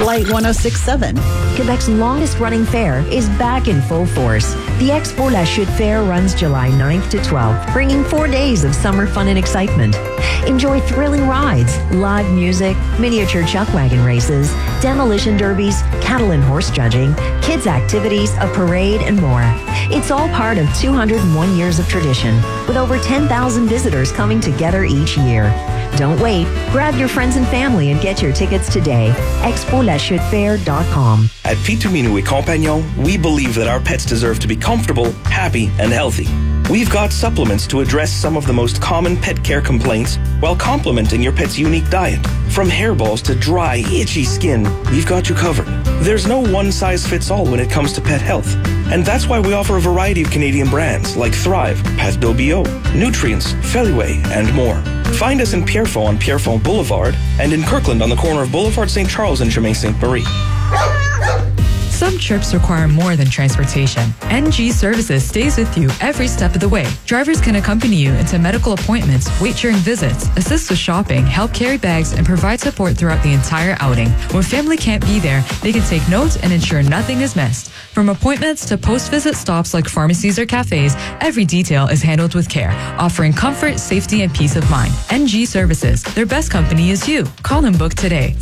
Light 106.7. Quebec's longest-running fair is back in full force. The Expo La Chute Fair runs July 9th to 12th, bringing 4 days of summer fun and excitement. Enjoy thrilling rides, live music, miniature chuck wagon races, demolition derbies, cattle and horse judging, kids' activities, a parade, and more. It's all part of 201 years of tradition, with over 10,000 visitors coming together each year. Don't wait. Grab your friends and family and get your tickets today. ExpoLaChuteFair.com. At Pituminu et Compagnon, we believe that our pets deserve to be comfortable, happy, and healthy. We've got supplements to address some of the most common pet care complaints while complementing your pet's unique diet. From hairballs to dry, itchy skin, we've got you covered. There's no one-size-fits-all when it comes to pet health. And that's why we offer a variety of Canadian brands like Thrive, Pathbil Bio, Nutrients, Feliway, and more. Find us in Pierrefonds on Pierrefonds Boulevard and in Kirkland on the corner of Boulevard St. Charles and Chemin Sainte-Marie. Some trips require more than transportation. NG Services stays with you every step of the way. Drivers can accompany you into medical appointments, wait during visits, assist with shopping, help carry bags, and provide support throughout the entire outing. When family can't be there, they can take notes and ensure nothing is missed. From appointments to post-visit stops like pharmacies or cafes, every detail is handled with care, offering comfort, safety, and peace of mind. NG Services, their best company is you. Call and book today,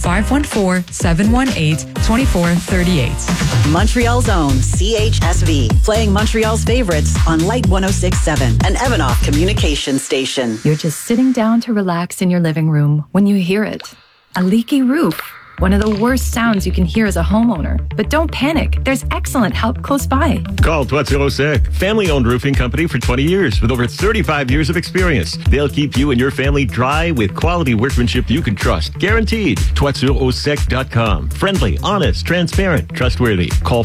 514-718-2438. Montreal's own CHSV, playing Montreal's favorites on Light 106.7, an Evanoff communication station. You're just sitting down to relax in your living room when you hear it. A leaky roof. One of the worst sounds you can hear as a homeowner. But don't panic. There's excellent help close by. Call Toiture Au Sec, family-owned roofing company for 20 years with over 35 years of experience. They'll keep you and your family dry with quality workmanship you can trust. Guaranteed. ToitureAuSec.com. Friendly, honest, transparent, trustworthy. Call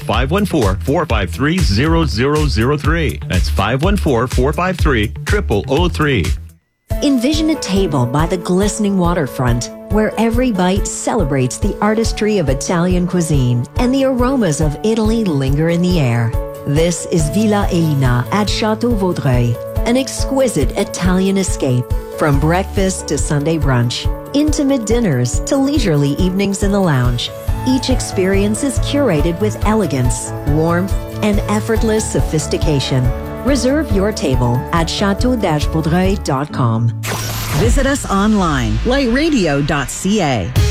514-453-0003. That's 514-453-0003. Envision a table by the glistening waterfront, where every bite celebrates the artistry of Italian cuisine and the aromas of Italy linger in the air. This is Villa Elina at Chateau Vaudreuil, an exquisite Italian escape. From breakfast to Sunday brunch, intimate dinners to leisurely evenings in the lounge, each experience is curated with elegance, warmth, and effortless sophistication. Reserve your table at chateau-vaudreuil.com. Visit us online, lightradio.ca.